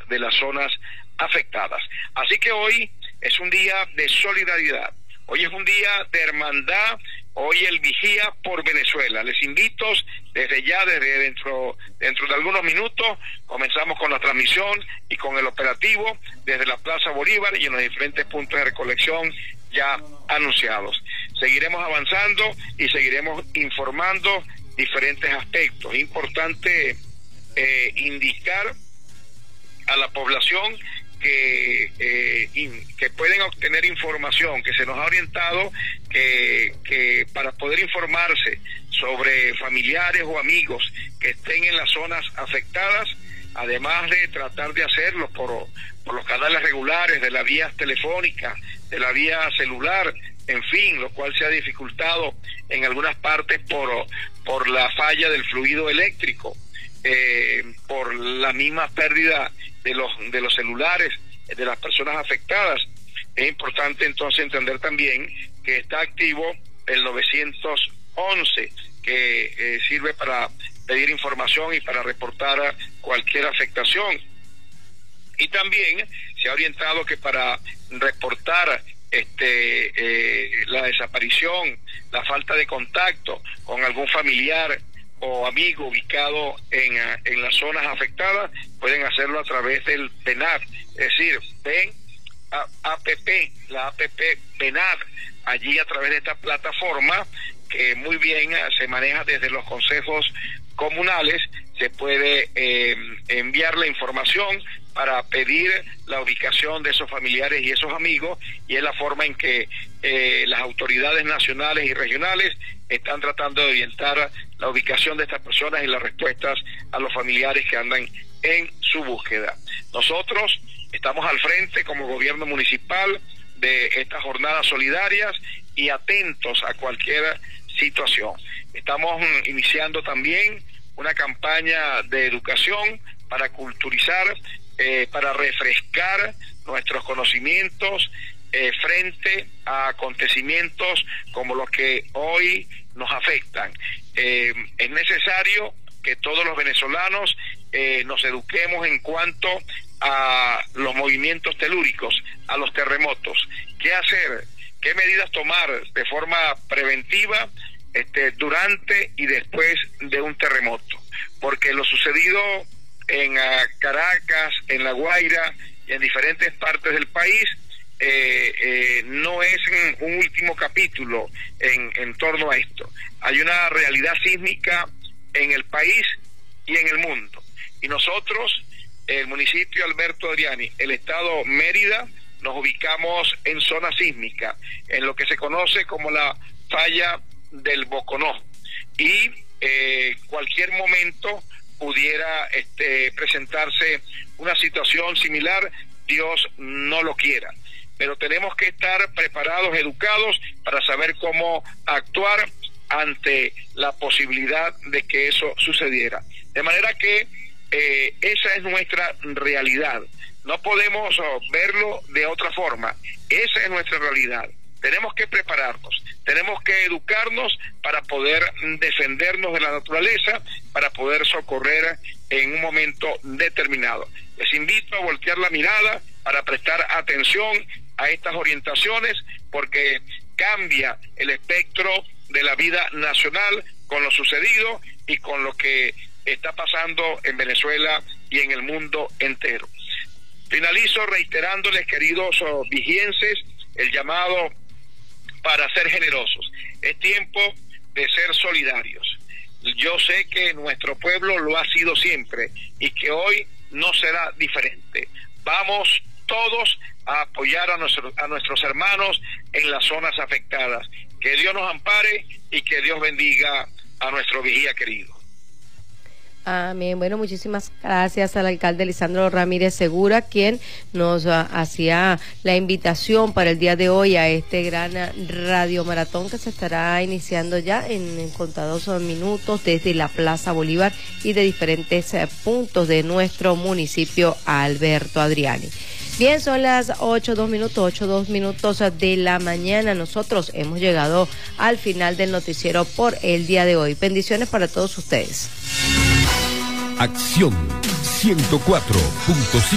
de las zonas afectadas. Así que hoy es un día de solidaridad, hoy es un día de hermandad, hoy el Vigía por Venezuela. Les invito desde ya, desde dentro de algunos minutos, comenzamos con la transmisión y con el operativo desde la Plaza Bolívar y en los diferentes puntos de recolección ya anunciados. Seguiremos avanzando y seguiremos informando diferentes aspectos. Es importante indicar a la población que pueden obtener información, que se nos ha orientado que para poder informarse sobre familiares o amigos que estén en las zonas afectadas, además de tratar de hacerlo por los canales regulares de la vía telefónica, de la vía celular, en fin, lo cual se ha dificultado en algunas partes por la falla del fluido eléctrico, por la misma pérdida de los celulares de las personas afectadas. Es importante entonces entender también que está activo el 911, que sirve para pedir información y para reportar cualquier afectación. Y también se ha orientado que para reportar la desaparición, la falta de contacto con algún familiar o amigo ubicado en las zonas afectadas, pueden hacerlo a través del PENAD, es decir, la app PENAD, allí a través de esta plataforma que muy bien se maneja desde los consejos comunales, se puede enviar la información para pedir la ubicación de esos familiares y esos amigos, y es la forma en que las autoridades nacionales y regionales están tratando de orientar la ubicación de estas personas y las respuestas a los familiares que andan en su búsqueda. Nosotros estamos al frente como gobierno municipal de estas jornadas solidarias y atentos a cualquier situación. Estamos iniciando también una campaña de educación para culturizar, para refrescar nuestros conocimientos frente a acontecimientos como los que hoy nos afectan. Es necesario que todos los venezolanos nos eduquemos en cuanto a los movimientos telúricos, a los terremotos. ¿Qué hacer? ¿Qué medidas tomar de forma preventiva durante y después de un terremoto? Porque lo sucedido en Caracas, en La Guaira y en diferentes partes del país no es un último capítulo en torno a esto. Hay una realidad sísmica en el país y en el mundo. Y nosotros, el municipio Alberto Adriani, el estado Mérida, nos ubicamos en zona sísmica, en lo que se conoce como la falla del Boconó. Y cualquier momento pudiera presentarse una situación similar, Dios no lo quiera. Pero tenemos que estar preparados, educados, para saber cómo actuar ante la posibilidad de que eso sucediera. De manera que esa es nuestra realidad. No podemos verlo de otra forma. Esa es nuestra realidad. Tenemos que prepararnos, tenemos que educarnos para poder defendernos de la naturaleza, para poder socorrer en un momento determinado. Les invito a voltear la mirada para prestar atención a estas orientaciones, porque cambia el espectro de la vida nacional con lo sucedido y con lo que está pasando en Venezuela y en el mundo entero. Finalizo reiterándoles, queridos vigienses, el llamado para ser generosos. Es tiempo de ser solidarios. Yo sé que nuestro pueblo lo ha sido siempre y que hoy no será diferente. Vamos todos a apoyar a nuestros hermanos en las zonas afectadas. Que Dios nos ampare y que Dios bendiga a nuestro vigía querido. Amén. Bueno, muchísimas gracias al alcalde Lisandro Ramírez Segura, quien nos hacía la invitación para el día de hoy a este gran radiomaratón que se estará iniciando ya en contados minutos desde la Plaza Bolívar y de diferentes puntos de nuestro municipio Alberto Adriani. Bien, son las 8:02 minutos de la mañana. Nosotros hemos llegado al final del noticiero por el día de hoy. Bendiciones para todos ustedes. Acción 104.5